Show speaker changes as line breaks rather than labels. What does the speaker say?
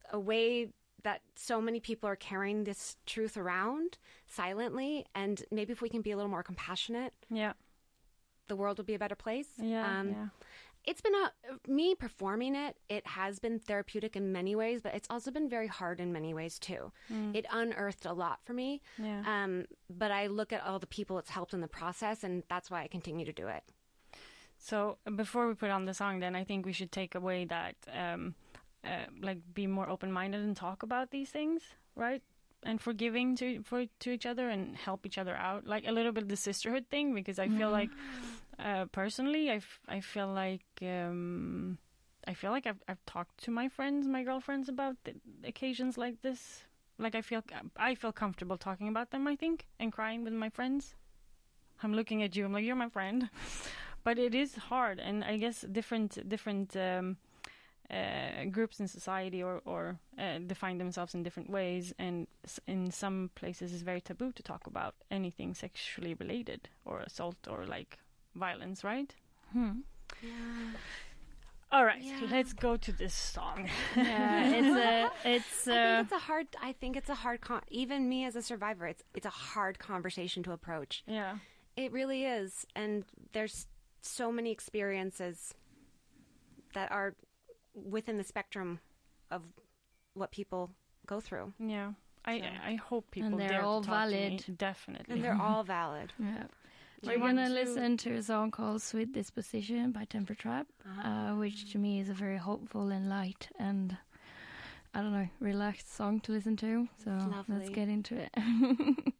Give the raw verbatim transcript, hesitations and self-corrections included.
a way that so many people are carrying this truth around silently. And maybe if we can be a little more compassionate,
yeah,
the world will be a better place.
Yeah,
um,
yeah.
It's been a, me performing it. It has been therapeutic in many ways, but it's also been very hard in many ways too.
Mm.
It unearthed a lot for me.
Yeah.
Um, but I look at all the people it's helped in the process, and that's why I continue to do it.
So before we put on the song, then I think we should take away that, um, uh, like, be more open-minded and talk about these things, right? And forgiving to for to each other and help each other out, like a little bit of the sisterhood thing. Because I feel like, uh, personally, I, f- I feel like um, I feel like I've I've talked to my friends, my girlfriends, about the occasions like this. Like I feel I feel comfortable talking about them, I think, and crying with my friends. I'm looking at you. I'm like, you're my friend. But it is hard, and I guess different different um, uh, groups in society or, or uh, define themselves in different ways, and s- in some places it's very taboo to talk about anything sexually related or assault or like violence, right?
Hmm.
Yeah.
All right,
Yeah.
let's go to this song.
Yeah, it's a, it's
I
uh,
think it's a hard. I think it's a hard. Con- even me as a survivor, it's it's a hard conversation to approach.
Yeah,
It really is, and there's so many experiences that are within the spectrum of what people go through,
yeah. I
So-
I hope people
And they're
dare
all
to talk to me.
valid.
Definitely.
and they're all valid.
yeah.
Do
We're
you want
gonna
to-
listen to a song called "Sweet Disposition" by Temper Trap, uh, which to me is a very hopeful and light and, I don't know, relaxed song to listen to. So let's
Lovely.
get into it.